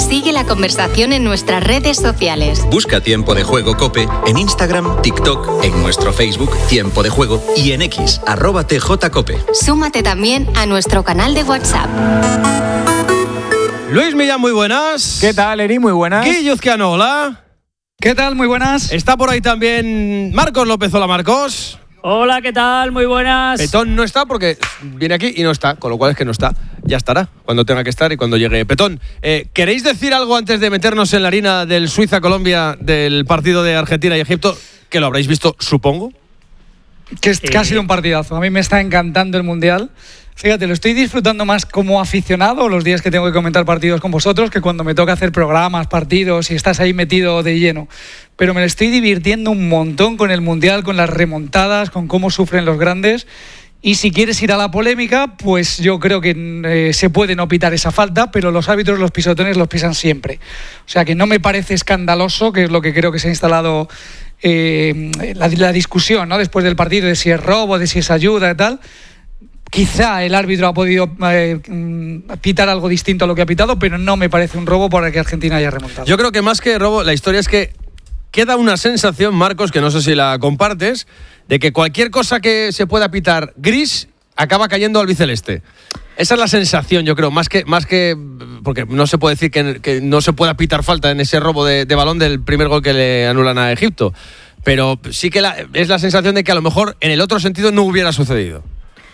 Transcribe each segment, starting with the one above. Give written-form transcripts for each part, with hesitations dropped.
Sigue la conversación en nuestras redes sociales. Busca Tiempo de Juego COPE en Instagram, TikTok, en nuestro Facebook Tiempo de Juego y en X, @TJCOPE. Súmate también a nuestro canal de WhatsApp. Luis Millán, muy buenas. ¿Qué tal, Eri? Muy buenas. Guillo Uzquiano, hola. ¿Qué tal? Muy buenas. Está por ahí también Marcos López. Hola, Marcos. Hola, ¿qué tal? Muy buenas. Petón no está porque viene aquí y no está, con lo cual es que no está. Ya estará cuando tenga que estar y cuando llegue Petón. ¿Queréis decir algo antes de meternos en la harina del Suiza-Colombia, del partido de Argentina y Egipto? Que lo habréis visto, supongo. Que ha sido un partidazo. A mí me está encantando el Mundial. Fíjate, lo estoy disfrutando más como aficionado los días que tengo que comentar partidos con vosotros que cuando me toca hacer programas, partidos y estás ahí metido de lleno. Pero me lo estoy divirtiendo un montón con el Mundial, con las remontadas, con cómo sufren los grandes. Y si quieres ir a la polémica, pues yo creo que se puede no pitar esa falta, pero los árbitros los pisotones los pisan siempre. O sea que no me parece escandaloso, que es lo que creo que se ha instalado la discusión, ¿no? Después del partido, de si es robo, de si es ayuda y tal. Quizá el árbitro ha podido pitar algo distinto a lo que ha pitado, pero no me parece un robo para que Argentina haya remontado. Yo creo que más que robo, la historia es que queda una sensación, Marcos, que no sé si la compartes, de que cualquier cosa que se pueda pitar gris acaba cayendo al biceleste. Esa es la sensación, yo creo, más que porque no se puede decir que no se pueda pitar falta en ese robo de balón del primer gol que le anulan a Egipto. Pero sí que es la sensación de que a lo mejor en el otro sentido no hubiera sucedido.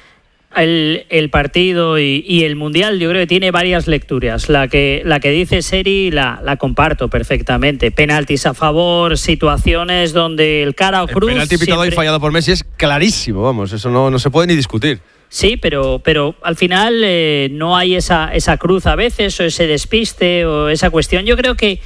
El partido y el Mundial yo creo que tiene varias lecturas. La que dice Seri la comparto perfectamente. Penaltis a favor, situaciones donde el cara o cruz... El penalti pitado y fallado por Messi es clarísimo, vamos, eso no se puede ni discutir. Sí, pero al final no hay esa cruz a veces o ese despiste o esa cuestión. Yo creo que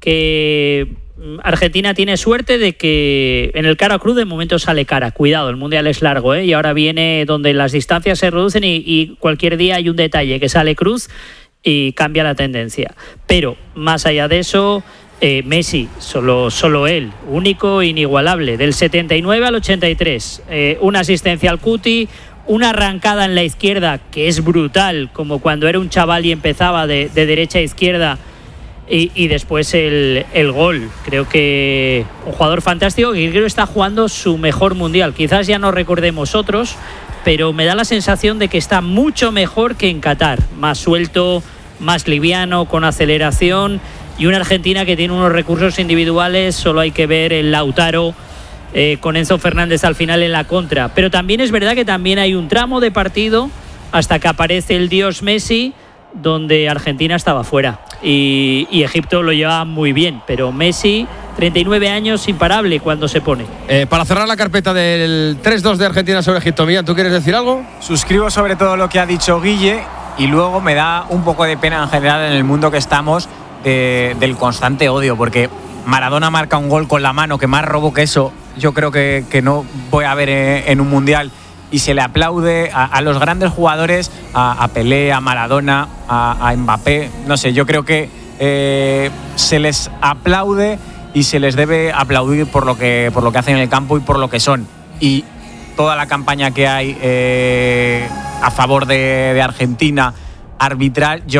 Argentina tiene suerte de que en el cara cruz de momento sale cara. Cuidado, el Mundial es largo, y ahora viene donde las distancias se reducen y cualquier día hay un detalle que sale cruz y cambia la tendencia. Pero más allá de eso, Messi, solo él, único e inigualable, del 79 al 83, una asistencia al Cuti, una arrancada en la izquierda que es brutal, como cuando era un chaval y empezaba de derecha a izquierda. Y después el gol. Creo que un jugador fantástico que creo que está jugando su mejor Mundial. Quizás ya no recordemos otros, pero me da la sensación de que está mucho mejor que en Qatar. Más suelto, más liviano, con aceleración, y una Argentina que tiene unos recursos individuales. Solo hay que ver el Lautaro con Enzo Fernández al final en la contra. Pero también es verdad que también hay un tramo de partido hasta que aparece el dios Messi, donde Argentina estaba fuera y Egipto lo llevaba muy bien, pero Messi, 39 años, imparable cuando se pone. Para cerrar la carpeta del 3-2 de Argentina sobre Egipto, Millán, ¿tú quieres decir algo? Suscribo sobre todo lo que ha dicho Guille, y luego me da un poco de pena en general en el mundo que estamos del constante odio, porque Maradona marca un gol con la mano, que más robo que eso yo creo que no voy a ver en un Mundial. Y se le aplaude a los grandes jugadores, a Pelé, a Maradona, a Mbappé. No sé, yo creo que se les aplaude y se les debe aplaudir por lo que hacen en el campo y por lo que son. Y toda la campaña que hay a favor de Argentina arbitral, yo